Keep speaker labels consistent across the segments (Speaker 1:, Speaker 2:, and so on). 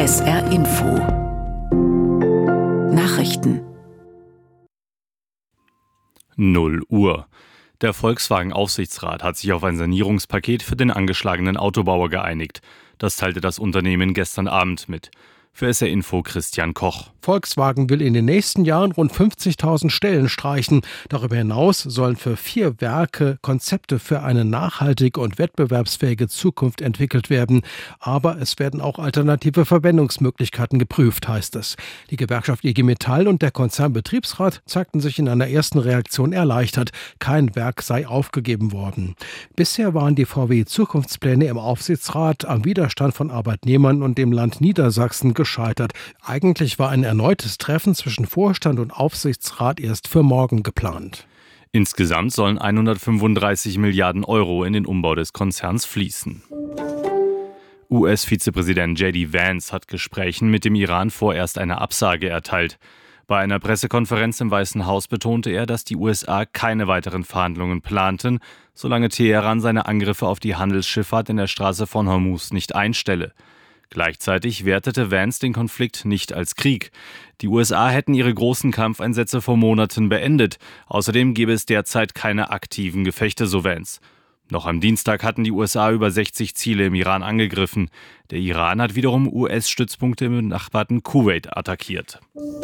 Speaker 1: SR Info Nachrichten
Speaker 2: 0 Uhr. Der Volkswagen-Aufsichtsrat hat sich auf ein Sanierungspaket für den angeschlagenen Autobauer geeinigt. Das teilte das Unternehmen gestern Abend mit. Für SR Info Christian Koch.
Speaker 3: Volkswagen will in den nächsten Jahren rund 50.000 Stellen streichen. Darüber hinaus sollen für 4 Werke Konzepte für eine nachhaltige und wettbewerbsfähige Zukunft entwickelt werden. Aber es werden auch alternative Verwendungsmöglichkeiten geprüft, heißt es. Die Gewerkschaft IG Metall und der Konzernbetriebsrat zeigten sich in einer ersten Reaktion erleichtert. Kein Werk sei aufgegeben worden. Bisher waren die VW-Zukunftspläne im Aufsichtsrat am Widerstand von Arbeitnehmern und dem Land Niedersachsen gescheitert. Eigentlich war ein erneutes Treffen zwischen Vorstand und Aufsichtsrat erst für morgen geplant.
Speaker 2: Insgesamt sollen 135 Milliarden Euro in den Umbau des Konzerns fließen. US-Vizepräsident J.D. Vance hat Gesprächen mit dem Iran vorerst eine Absage erteilt. Bei einer Pressekonferenz im Weißen Haus betonte er, dass die USA keine weiteren Verhandlungen planten, solange Teheran seine Angriffe auf die Handelsschifffahrt in der Straße von Hormuz nicht einstelle. Gleichzeitig wertete Vance den Konflikt nicht als Krieg. Die USA hätten ihre großen Kampfeinsätze vor Monaten beendet. Außerdem gäbe es derzeit keine aktiven Gefechte, so Vance. Noch am Dienstag hatten die USA über 60 Ziele im Iran angegriffen. Der Iran hat wiederum US-Stützpunkte im benachbarten Kuwait attackiert.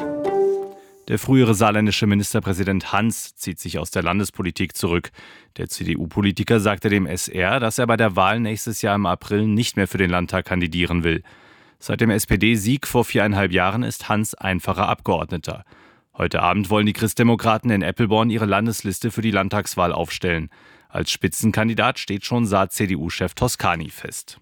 Speaker 2: Der frühere saarländische Ministerpräsident Hans zieht sich aus der Landespolitik zurück. Der CDU-Politiker sagte dem SR, dass er bei der Wahl nächstes Jahr im April nicht mehr für den Landtag kandidieren will. Seit dem SPD-Sieg vor 4,5 Jahren ist Hans einfacher Abgeordneter. Heute Abend wollen die Christdemokraten in Eppelborn ihre Landesliste für die Landtagswahl aufstellen. Als Spitzenkandidat steht schon Saar-CDU-Chef Toscani fest.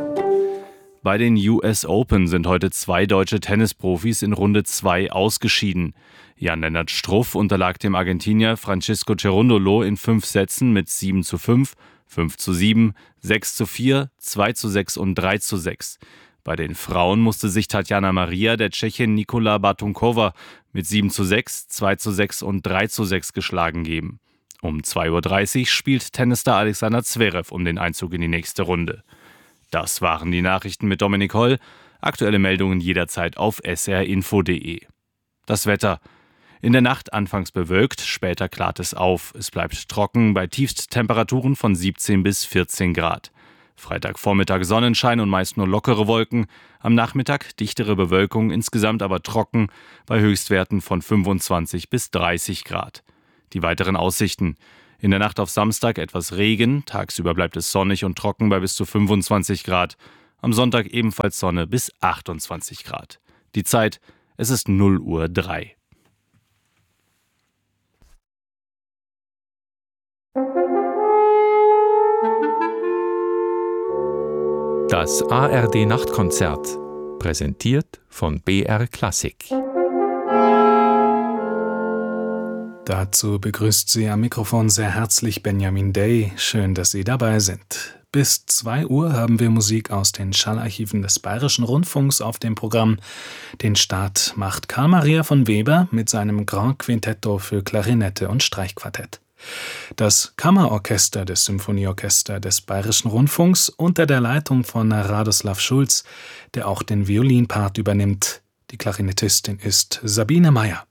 Speaker 2: Bei den US Open sind heute 2 deutsche Tennisprofis in Runde 2 ausgeschieden. Jan-Lennart Struff unterlag dem Argentinier Francisco Cerundolo in 5 Sätzen mit 7:5, 5:7, 6:4, 2:6 und 3:6. Bei den Frauen musste sich Tatjana Maria der Tschechin Nikola Batunkova mit 7:6, 2:6 und 3:6 geschlagen geben. Um 2:30 Uhr spielt Tennisstar Alexander Zverev um den Einzug in die nächste Runde. Das waren die Nachrichten mit Dominik Holl. Aktuelle Meldungen jederzeit auf srinfo.de. Das Wetter. In der Nacht anfangs bewölkt, später klart es auf. Es bleibt trocken bei Tiefsttemperaturen von 17 bis 14 Grad. Freitagvormittag Sonnenschein und meist nur lockere Wolken. Am Nachmittag dichtere Bewölkung, insgesamt aber trocken bei Höchstwerten von 25 bis 30 Grad. Die weiteren Aussichten. In der Nacht auf Samstag etwas Regen, tagsüber bleibt es sonnig und trocken bei bis zu 25 Grad. Am Sonntag ebenfalls Sonne bis 28 Grad. Die Zeit, es ist 0:03 Uhr.
Speaker 4: Das ARD-Nachtkonzert, präsentiert von BR Klassik.
Speaker 5: Dazu begrüßt Sie am Mikrofon sehr herzlich Benjamin Day. Schön, dass Sie dabei sind. Bis 2 Uhr haben wir Musik aus den Schallarchiven des Bayerischen Rundfunks auf dem Programm. Den Start macht Karl Maria von Weber mit seinem Grand Quintetto für Klarinette und Streichquartett. Das Kammerorchester des Symphonieorchester des Bayerischen Rundfunks unter der Leitung von Radoslav Schulz, der auch den Violinpart übernimmt. Die Klarinettistin ist Sabine Meyer.